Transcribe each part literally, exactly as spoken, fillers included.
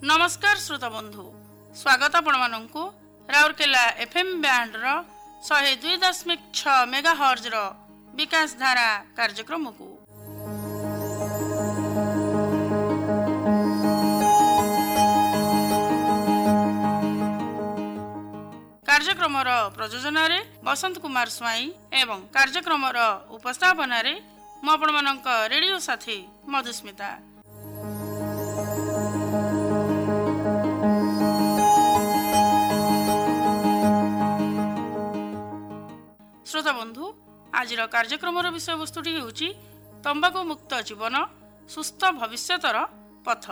नमस्कार श्रोता बंधु, स्वागत आपण माननकु राउरकेला एफएम बैंड रो शहे दुई दशमिक छ मेगा हर्ज रो विकास धारा कार्यक्रम को कार्यक्रम रो प्रयोजन रे बसंत कुमार स्वाई एवं कार्यक्रम रो उपस्थापना रे म आपण माननक रेडियो साथी मधुस्मिता। श्रोता बंधु, आज कार्यक्रम विषय वस्तुटी होउची तंबाकू मुक्त जीवन सुस्थ भविष्यतर पथ।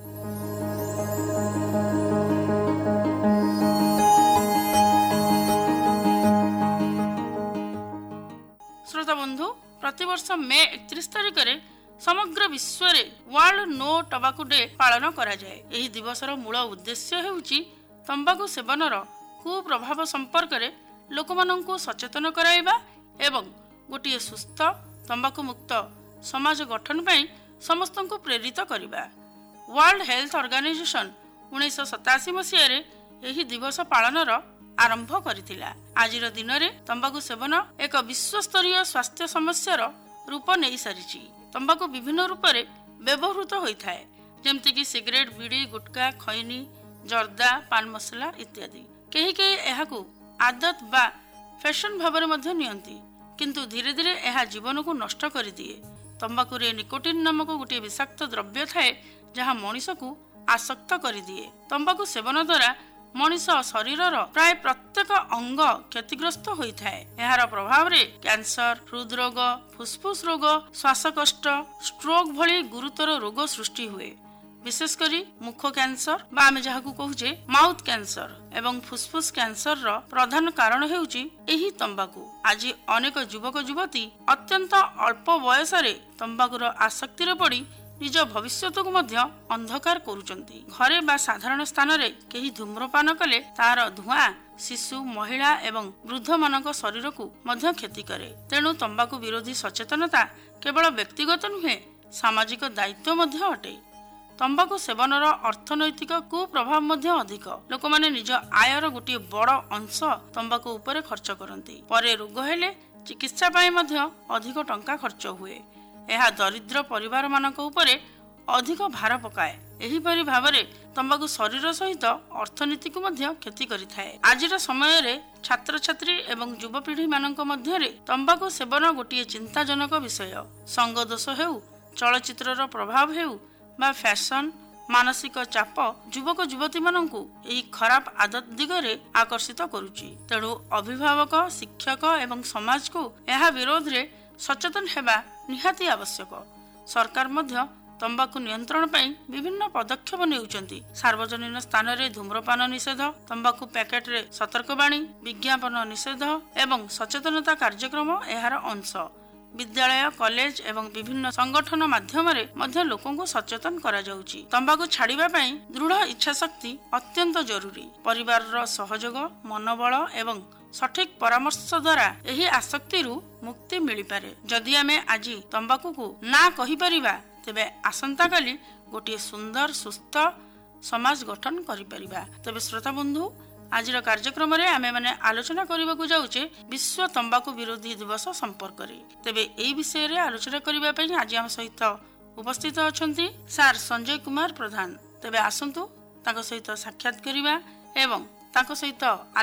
श्रोता बंधु, प्रतिवर्ष मे एकतीस तारिख रे समग्र विश्व रे वर्ल्ड नो टबाकू डे पालन करा जाए। एही दिवसर मूल उद्देश्य हेउची तंबाकू सेवनर कुप्रभाव संपर्क रे लोकमानंकु सचेतन कराइबा एवं गोटे सुस्थ तंबाकू मुक्त समाज गठन पई समस्तंकु प्रेरित करिबा। वर्ल्ड हेल्थ ऑर्गेनाइजेशन उन्नीस सौ सतासी मसीह रे एही दिवस पालनर आरंभ करिथिला। आजिर दिन रे तंबाकू सेवन एक विश्व स्तरीय स्वास्थ्य समस्यार रूप नै सारिछि। तंबाकू विभिन्न रूप रे व्यवहृत होइथाय, जेमति कि सिगरेट, बीड़ी, गुटखा, खैनी, जर्दा, पान मसला इत्यादि। केही केही एहाकू आदत बा फैशन भाବରେ ମଧ୍ୟ ନିଅନ୍ତି, କିନ୍ତୁ ଧୀରେ ଧୀରେ ଏହା ଜୀବନକୁ ନଷ୍ଟ କରିଦିଏ। ତମ୍ବାକୁରେ ନିକୋଟିନ୍ ନାମକ ଗୋଟିଏ ବିଷାକ୍ତ ଦ୍ରବ୍ୟ ଥାଏ ଯାହା ମଣିଷକୁ ଆସକ୍ତ କରିଦିଏ। ତମ୍ବାକୁ ସେବନ ଦ୍ୱାରା ମଣିଷ ଶରୀରର ପ୍ରାୟ ପ୍ରତ୍ୟେକ ଅଙ୍ଗ କ୍ଷତିଗ୍ରସ୍ତ ହୋଇଥାଏ। ଏହାର ପ୍ରଭାବରେ କ୍ୟାନ୍ସର, ହୃଦରୋଗ, ଫୁସଫୁସ ରୋଗ, ଶ୍ୱାସକଷ୍ଟ, ଷ୍ଟ୍ରୋକ ଭଳି ଗୁରୁତର ରୋଗ ସୃଷ୍ଟି ହୁଏ। विशेष करी मुख कैंसर बा आमे जहाकू कहूचे माउथ कैंसर एवं फुसफुस कैंसर रो प्रधान कारण हेउची एही तंबाकू। आज अनेक युवक युवती अत्यंत अल्प बयस रे तंबाकूर आसक्ति रे पड़ी निज भविष्यत को मध्य अंधकार करूचंती। घरे बा साधारण स्थान रे केही धूम्रपान कले तार धुआं शिशु, महिला एवं वृद्ध मानक शरीर को मध्य क्षति करे। तेणु तंबाकू विरोधी सचेतनता केवल व्यक्तिगत नुहे, सामाजिक दायित्व मध्य अटे। तंबाकू सेवनर अर्थनैतिक कुप्रभाव मध्य अधिक। लोक माने निज आयर गोटे बड़ अंश तंबाकू उपरे खर्च करती। परे रोग हेले चिकित्सा पाई मध्य अधिक टंका खर्च हुए। यह दरिद्र परिवार मानक उपरे अधिक भार पकाए। एहीपरि भावरे तंबाकू शरीर सहित अर्थनीति को मध्य क्षति करिथाए। आजिर समय रे छात्र छात्री एवं युवपीढ़ी मानक मध्य रे तंबाकू सेवन गोटे चिंताजनक विषय। संग दोष हेउ, चलचित्रर प्रभाव हेउ बा फैशन, मानसिक चाप युवक युवती मानंकु एही खराब आदत दिगरे आकर्षित करूची। तेणु अभिभावक, शिक्षक एवं समाज को एहा विरोध रे सचेतन हेबा निहाती आवश्यक। सरकार मध्य तंबाकू नियंत्रण पई विभिन्न पदक्षेप नेउचंती। सार्वजनिक स्थान रे धूम्रपान निषेध, तंबाकू पैकेट रे सतर्कवाणी, विज्ञापन निषेध एवं सचेतनता कार्यक्रम एहार अंश। विद्यालय, कॉलेज एवं विभिन्न संगठन माध्यम रे मध्य लोकों को सचेतन करा जाउची। तंबाकू छाड़िबा पई दृढ़ इच्छा शक्ति अत्यंत जरूरी। परिवार रो सहयोग, मनोबल एवं सठिक परामर्श द्वारा एही आसक्ति रु मुक्ति मिली पारे। जदि आमे आजि तंबाकू को ना कहि परिबा, तेबे आसंता काली गोटे सुंदर सुस्थ समाज गठन करि परिबा। तबे श्रोता बंधु, आज कार्यक्रम रे आमे माने आलोचना करबा को जाउचे विश्व तंबाकू विरोधी दिवस संपर्क रे। तेबे एई विषय रे आलोचना करबा पई आज हम सहित उपस्थित अछंती सर संजय कुमार प्रधान। तेबे आसंतु ताको सहित साक्षात करबा एवं ताको सहित